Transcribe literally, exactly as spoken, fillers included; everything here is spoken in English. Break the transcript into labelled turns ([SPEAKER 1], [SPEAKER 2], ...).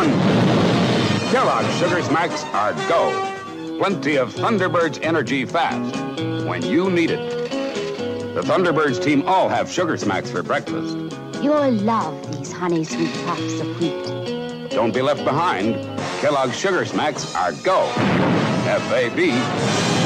[SPEAKER 1] one. Kellogg's Sugar Smacks are go. Plenty of Thunderbird's energy fast when you need it. The Thunderbirds team all have Sugar Smacks for breakfast.
[SPEAKER 2] You'll love these honey sweet puffs of wheat.
[SPEAKER 1] Don't be left behind. Kellogg's Sugar Smacks are go. F A B.